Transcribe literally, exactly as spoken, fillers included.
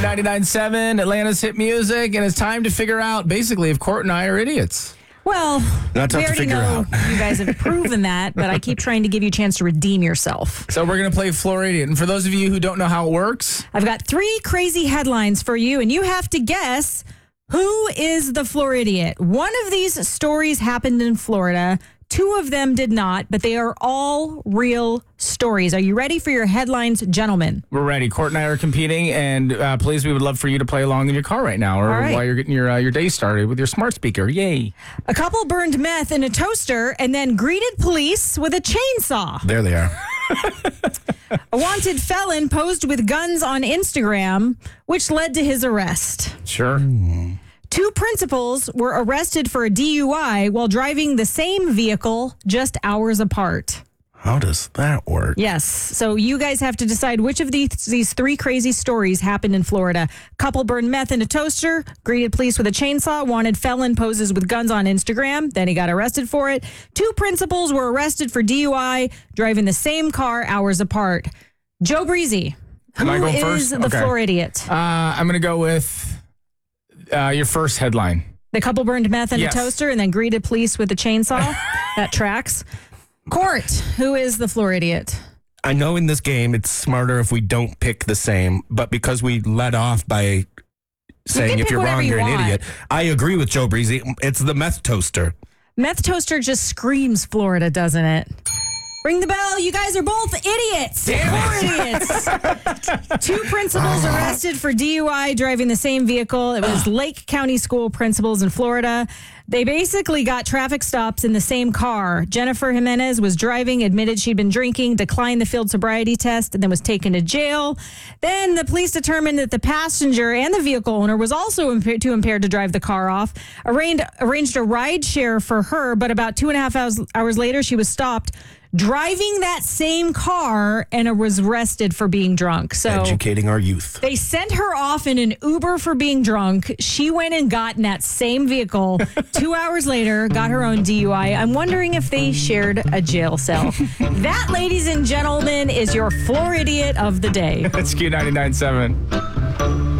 ninety-nine point seven, Atlanta's hit music, and it's time to figure out, basically, if Court and I are idiots. Well, Not tough we to already figure know out. you guys have proven that, but I keep trying to give you a chance to redeem yourself. So we're going to play Floor Idiot. And for those of you who don't know how it works, I've got three crazy headlines for you, and you have to guess who is the Floor Idiot. One of these stories happened in Florida. Two of them did not, but they are all real stories. Are you ready for your headlines, gentlemen? we're ready. Court and I are competing, and uh, please, we would love for you to play along in your car right now, or All right. while you're getting your uh, your day started with your smart speaker. Yay! A couple burned meth in a toaster and then greeted police with a chainsaw. There they are. A wanted felon posed with guns on Instagram, which led to his arrest. Sure. Two principals were arrested for a D U I while driving the same vehicle just hours apart. How does that work? Yes. So you guys have to decide which of these these three crazy stories happened in Florida. Couple burned meth in a toaster, greeted police with a chainsaw, wanted felon poses with guns on Instagram, then he got arrested for it. Two principals were arrested for D U I, driving the same car hours apart. Joe Breezy, Am I who going is first? the Okay. floor idiot? Uh, I'm going to go with uh, your first headline. The couple burned meth in Yes. a toaster and then greeted police with a chainsaw. That tracks. Court, who is the floor idiot? I know in this game it's smarter if we don't pick the same, but because we led off by saying if pick you're whatever wrong, you you're an want. idiot. I agree with Joe Breezy. It's the meth toaster. Meth toaster just screams Florida, doesn't it? Ring the bell. You guys are both idiots. Floor idiots. Two principals arrested for D U I driving the same vehicle. It was Lake County School principals in Florida. They basically got traffic stops in the same car. Jennifer Jimenez was driving, admitted she'd been drinking, declined the field sobriety test, and then was taken to jail. Then the police determined that the passenger and the vehicle owner was also impaired, too impaired to drive the car off. Arranged, arranged a ride share for her, but about two and a half hours, hours later, she was stopped driving that same car and was arrested for being drunk. So Educating our youth. they sent her off in an Uber for being drunk. She went and got in that same vehicle. Two hours later, got her own D U I. I'm wondering if they shared a jail cell. That, ladies and gentlemen, is your floor idiot of the day. That's Q ninety-nine point seven.